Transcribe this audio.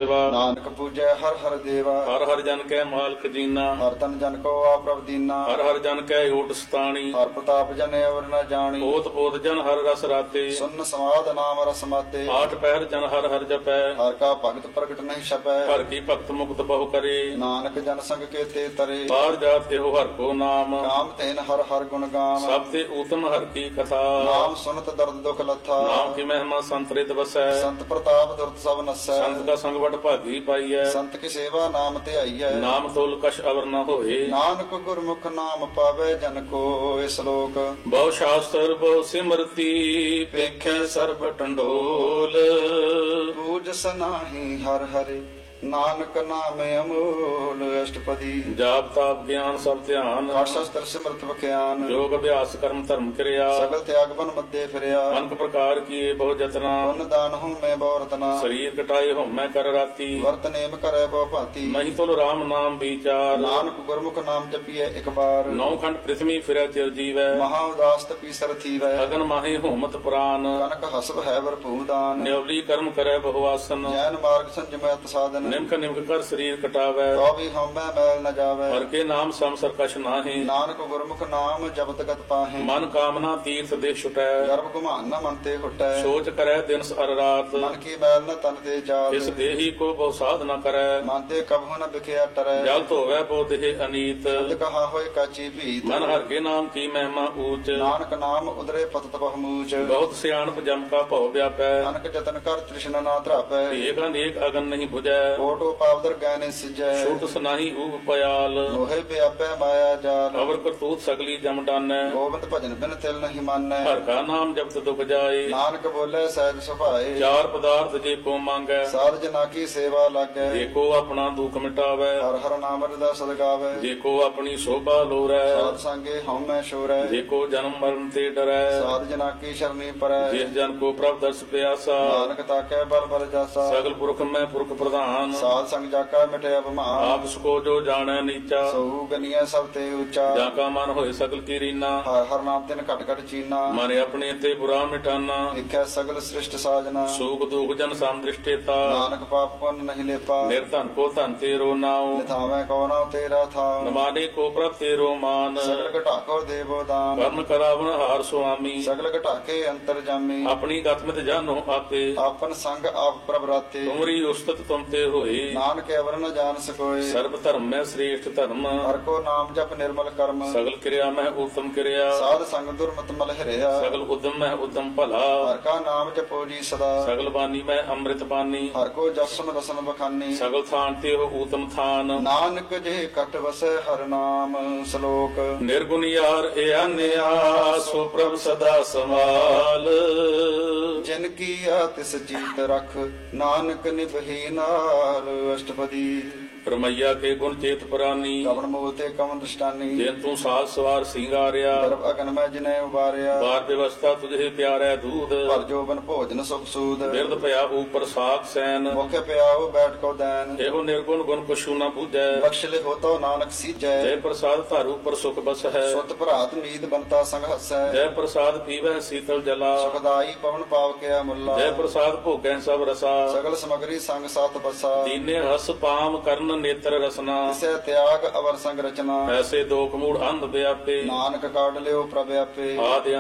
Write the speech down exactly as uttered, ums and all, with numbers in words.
ਸੇਵਾ। ਨਾਨਕ ਪੂਜੈ ਹਰ ਹਰ ਦੇਵਾ। ਹਰ ਹਰ ਜਨ ਕੈ ਮਾਲਕ ਜੀਨਾ। ਹਰ ਤਨ ਜਨ ਕੋ ਆਪ ਪ੍ਰਭ ਦੀਨਾ। ਹਰ ਹਰ ਜਨ ਕੈ ਓਟ ਸਤਾਣੀ। ਹਰ ਪ੍ਰਤਾਪ ਜਨ ਅਵਰ ਨ ਜਾਣੀ। ਓਤ ਪੋਤ ਜਨ ਹਰ ਰਸ ਰਾਤੇ। ਸੁਨ ਸਮਾਦ ਨਾਮ ਰਸ ਮਾਤੇ। ਆਠ ਪਹਿਰ ਜਨ ਹਰ ਹਰ ਜਪੈ। ਹਰ ਕਾ ਭਗਤ ਪ੍ਰਗਟ ਨਹੀਂ ਛਪੈ। ਹਰ ਕੀ ਭਗਤ ਮੁਕਤ ਬਹੁ ਕਰੇ। ਨਾਨਕ ਜਨ ਸੰਗ ਕੇ ਤੇ ਤਰੇ। ਬਾਹਰ ਜਾਤ ਇਹੋ ਹਰ ਕੋ ਨਾਮ। ਕਾਮ ਤੈਨ ਹਰ ਹਰ ਗੁਣ ਗਾਮ। ਸਭ ਤੇ ਊਤਮ ਹਰ ਕੀ ਕਥਾ। ਨਾਮ ਸੁਨਤ ਦਰਦ ਦੁਖ ਲੱਥਾ। ਨਾਮ ਕੀ ਮਹਿਮਾ ਸੰਤ ਰਿਤ ਵਸੈ। ਸੰਤ ਪ੍ਰਤਾਪ ਦੁਰਤ ਸਭ ਨਸੈ। ਸੰਤ ਦਾ ਸੰਗ ਵਡ ਭਾਗੀ ਪਾਈਐ। ਸੰਤ ਕੀ ਸੇਵਾ ਨਾਮ ਧਿਆਈਐ। ਨਾਮ ਤੋਲ ਕਛ ਅਵਰ ਨ ਹੋਏ। ਨਾਨਕ ਗੁਰਮੁਖ ਨਾਮ ਪਾਵੇ ਜਨ ਕੋ। ਇਸ ਲੋਕ ਬਹੁ ਸ਼ਾਸਤਰ ਬਹੁ ਸਿਮਰਤੀ। ਪੇਖੈ ਸਰਬ ਟੰਡੋਲ। ਪੂਜਸ ਨਾਹੀ ਹਰ ਹਰਿ। ਨਾਨਕ ਨਾਮ ਅਮੋਲ। ਅਸ਼ਟਪਦੀ ਜਾਪ ਤਾਪ ਗਿਆਨ ਸਭ ਧਿਆਨ। ਅਠ ਸ਼ਸਤਰ ਸਿਮਰਤ ਬਖਿਆਨ। ਯੋਗ ਅਭਿਆਸ ਕਰਮ ਧਰਮ ਕਿਰਿਆ। ਸਗਲ ਤਿਆਗ ਬਨ ਮੱਦੇ ਫਿਰਿਆ। ਅਨਕ ਪ੍ਰਕਾਰ ਕੀਏ ਬਹੁ ਜਤਨਾ। ਪੁੰਨ ਦਾਨ ਹੂੰ ਮੈਂ ਬਹੁ ਰਤਨਾ। ਸਰੀਰ ਕਟਾਏ ਹਉਮੈ ਕਰ ਰਾਤੀ। ਵਰਤ ਨੇਮ ਕਰੈ ਬਹੁ ਭਾਂਤੀ। ਨਹੀਂ ਤੁਲ ਰਾਮ ਨਾਮ ਵਿਚਾਰ। ਨਾਨਕ ਗੁਰਮੁਖ ਨਾਮ ਜਪੀਐ ਇੱਕ ਬਾਰ। ਨੌ ਖੰਡ ਪ੍ਰਿਥਵੀ ਫਿਰੈ ਚਿਰ ਜੀਵੈ। ਮਹਾ ਉਦਾਸ ਤਪੀ ਸਰ ਥੀਵੈ। ਅਗਨ ਮਾਹੇ ਹੋਮਤ ਪੁਰਾਨ। ਕਨਕ ਹਸਬ ਹੈ ਵਰਪੂਰ ਦਾਨ। ਨਿਵਲੀ ਕਰਮ ਕਰੈ ਬਹੁ ਆਸਨ। ਜੈਨ ਮਾਰਗ ਸੰਜਮੈ ਸਾਧਨ। ਨਿਮਕ ਨਿਮਕ ਕਰ ਸਰੀਰ ਕਟਾਵੈ। ਤੋ ਵੀ ਹਉਮੈ ਮੈਲ ਨ ਜਾਵੈ। ਹਰ ਕੇ ਨਾਮ ਸੰਸਰ ਕਛ ਨਾਹੀ। ਨਾਨਕ ਗੁਰਮੁਖ ਨਾਮ ਜਪਤ ਗਤ ਪਾਹੇ। ਮਨ ਕਾਮਨਾ ਤੀਰਥ ਦੇ ਛੁਟੈ। ਗਰਭ ਘੁਮਾਨ ਨ ਮਨ ਤੇ ਹੁਟੈ। ਸੋਚ ਕਰੈ ਦਿਨ ਅਰ ਰਾਤ। ਮਨ ਕੀ ਮੈਲ ਨ ਤਨ ਤੇ ਜਾਤ। ਇਸ ਦੇਹੀ ਕੋ ਬਹੁ ਸਾਧ ਨ ਕਰੈ। ਮਨ ਤੇ ਕਬਹੁ ਨ ਬਿਖਿਆ ਟਰੈ। ਜਲ ਧੋਵੈ ਬਹੁ ਦੇਹ ਅਨੀਤ। ਸ਼ਬਦ ਕਹਾ ਹੋਏ ਕਾਚੀ ਭੀਤ। ਮਨ ਹਰ ਕੇ ਨਾਮ ਕੀ ਮਹਿਮਾ ਊਚ। ਨਾਨਕ ਨਾਮ ਉਦਰੇ ਪਤਤ ਬਹੁ ਮੂਚ। ਬਹੁਤ ਸਿਆਣਪ ਜਮ ਕਾ ਭਉ ਵਿਆਪੈ। ਨਾਨਕ ਜਤਨ ਕਰ ਤ੍ਰਿਸ਼ਨਾ ਨਾ ਧਰਾਪੈ। ਏਕ ਅਨੇਕ ਅਗਨ ਨਹੀਂ 부ਜੈ। ਕੋਟੋ ਪਾਵਦਰ ਗੈਨੇ ਸਿਜੈ। ਛੁਟ ਸਨਾਹੀ ਊਹ ਪਿਆਲ। ਮੋਹਿ ਵਿਆਪੈ ਮਾਇਆ ਜਾਲ। ਅਵਰ ਕਰਤੂਤ ਸਗਲੀ ਜਮ ਡਾਨੈ। ਗੋਬਿੰਦ ਭਜਨ ਬਿਨ ਤਿਲ ਨਹੀਂ ਮਾਨੈ। ਹਰ ਕਾ ਨਾਮ ਜਪਤ ਦੁਖ ਜਾਏ। ਨਾਨਕ ਬੋਲੇ ਸਹਿਜ ਸੁਭਾਏ। ਚਾਰ ਪਦਾਰਥ ਜੇ ਕੋ ਮੰਗੈ। ਸਾਧ ਜਨਾ ਕੀ ਸੇਵਾ ਲਾਗੈ। ਜੇ ਕੋ ਆਪਣਾ ਦੁਖ ਮਿਟਾਵੈ। ਹਰ ਹਰ ਨਾਮ ਰਦਾ ਸਦਗਾਵੈ। ਜੇ ਕੋ ਆਪਣੀ ਸ਼ੋਭਾ ਲੋਰੈ। ਸਾਧ ਸੰਗੇ ਹਉਮੈ ਸ਼ੋਰੈ। ਜੇ ਕੋ ਜਨਮ ਮਰਨ ਤੇ ਡਰੈ। ਸਾਧ ਜਨਾ ਕੀ ਸ਼ਰਨੀ ਪਰੈ। ਜਿਸ ਜਨ ਕੋ ਪ੍ਰਭ ਦਰਸ ਪਿਆਸਾ। ਨਾਨਕ ਤਾਕੈ ਬਲ ਬਲ ਜਾਸਾ। ਸਗਲ ਪੁਰਖ ਮੈਂ ਪੁਰਖ ਪ੍ਰਧਾਨ। ਸਾਧ ਸੰਗ ਜਾਕਾ ਮਿਟਿਆ ਅਭਿਮਾਨ। ਆਪ ਸਕੋ ਜੋ ਜਾਣੈ ਨੀਚਾ। ਸਹੂ ਗਨੀਐ ਸਭ ਤੇ ਉੱਚਾ। ਜਾਂ ਕਾ ਮਨ ਹੋਏ ਸਗਲ ਕੀ ਰੀਨਾ। ਹਰ ਹਰ ਨਾਮ ਤਿਨ ਘਟ ਘਟ ਚੀਨਾ। ਮਨ ਆਪਣੇ ਤੇ ਬੁਰਾ ਮਿਟਾਨਾ। ਦੇਖੈ ਸਗਲ ਸ੍ਰਿਸ਼ਟ ਸਾਜਨਾ। ਸੂਖ ਦੁਖ ਜਨ ਸਮ ਦ੍ਰਿਸ਼ਟੇਤਾ। ਨਾਨਕ ਪਾਪ ਪੁੰਨ ਨਹੀਂ ਲੇਪਾ। ਨਿਰਧਨ ਕੋ ਧਨ ਤੇਰੋ ਨਾਉ। ਨਿਥਾਵੈ ਕੋ ਨਾਉ ਤੇਰਾ ਥਾਉ। ਨਮਾਨੇ ਕੋ ਪ੍ਰਭ ਤੇਰੋ ਮਾਨ। ਸਗਲ ਘਟਾਕੋ ਦੇਵੋ ਦਾਨ। ਕਰਨ ਕਰਾਵਨ ਹਾਰ ਸੁਆਮੀ। ਸਗਲ ਘਟਾਕੇ ਅੰਤਰ ਜਾਮੀ। ਆਪਣੀ ਗਤਮਿਤ ਜਾਨੋ ਆਪੇ। ਆਪਨ ਸੰਗ ਆਪ ਪ੍ਰਭ ਰਾਤੇ। ਤੁਮਰੀ ਉਸਤਤ ਤੁਮ ਤੇ ਹੋਏ। ਨਾਨਕ ਅਵਰ ਨ ਜਾਣ ਸਕੋਏ। ਸਰਬ ਧਰਮ ਮੈਂ ਸ੍ਰੇਸ਼ਟ ਧਰਮ। ਹਰ ਕੋ ਨਾਮ ਜਪ ਨਿਰਮਲ ਕਰਮ। ਸਗਲ ਕਿਰਿਆ ਮੈਂ ਉਤਮ ਕਿਰਿਆ। ਸਾਧ ਸੰਗ ਦੁਰਮਤ ਮਲ ਹਰਿਆ। ਸਗਲ ਉਦਮ ਮੈਂ ਉਦਮ ਭਲਾ। ਹਰ ਕਾ ਨਾਮ ਜਪੋ ਜੀ ਸਦਾ। ਸਗਲ ਬਾਣੀ ਮੈਂ ਅੰਮ੍ਰਿਤ ਬਾਣੀ। ਹਰ ਕੋ ਜਸਨ ਰਸਨ ਬਖਾਨੀ। ਸਗਲ ਥਾਨ ਤੇ ਹੋ ਊਤਮ ਥਾਨ। ਨਾਨਕ ਜੇ ਕਟ ਵਸੈ ਹਰ ਨਾਮ। ਸ਼ਲੋਕ ਨਿਰਗੁਣ ਯਾਰ ਏ ਅਨਿਆ। ਸੋ ਪ੍ਰਭ ਸਦਾ ਸੰਭਾਲ। ਜਿਨ ਕੀਆ ਤਿਸ ਜੀਤ ਰਖ। ਨਾਨਕ ਨਿਭਹੀ ਨਾਲ। ਅਸ਼ਟਪਦੀ ਰਮਈਆ ਕੇ ਗੁਣ ਚੇਤ ਪ੍ਰਾਨੀ। ਕਵਣ ਮੂਲ ਤੇ ਕਵਣ ਦ੍ਰਿਸ਼ਟਾਨੀ। ਜਿਨ ਤੂੰ ਸਾਜ ਸਵਾਰ ਸਿੰਗਾਰਿਆ। ਗਰਭ ਅਗਨ ਮੈਂ ਜਿਨੈ ਉਬਾਰਿਆ। ਬਾਰ ਵਿਵਸਥਾ ਤੁਝੇ ਪਿਆਰੈ ਦੂਧ। ਭਰ ਜੋਬਨ ਭੋਜਨ ਸੁਖ ਸੂਦ। ਬਿਰਦ ਭਇਆ ਉਪਰ ਸਾਖ ਸੈਨ। ਮੁਖ ਪਿਆਉ ਬੈਠ ਕੋ ਦੈਨ। ਇਹੋ ਨਿਰਗੁਣ ਗੁਣ ਕੁਛੂ ਨਾ ਬੂਝੈ। ਬਖਸ਼ ਲਿਖੋ ਤੋ ਨਾਨਕ ਸੀਜੈ। ਜੈ ਪ੍ਰਸਾਦ ਧਾਰੂ ਪਰ ਸੁਖ ਬਸ ਹੈ। ਸੁਤ ਭਰਾਤ ਮੀਤ ਬੰਤਾ ਸੰਗ ਹਸੈ। ਜੈ ਪ੍ਰਸਾਦ ਪੀਵੈ ਸੀਤਲ ਜਲਾ। ਸੁਖਦਾਈ ਪਵਨ ਪਾਵ ਕਿਆ ਮੁੱਲਾ। ਜੈ ਪ੍ਰਸਾਦ ਭੋਗੈ ਸਭ ਰਸਾ। ਸਗਲ ਸਮਗਰੀ ਸੰਗ ਸਾਤ ਬਸਾ। ਦੀਨੇ ਰਸ ਪਾਮ ਕਰਨ ਨੇਤਰ ਰਸਨਾ। ਤਿਸੈ ਤਿਆਗ ਅਵਰ ਸੰਗ ਰਚਨਾ। ਐਸੇ ਦੋਖ ਮੂੜ ਅੰਧ ਵਿਆਪੇ। ਨਾਨਕ ਕਾਢ ਲਿਓ ਪ੍ਰਭ ਆਪੇ। ਆਦਿ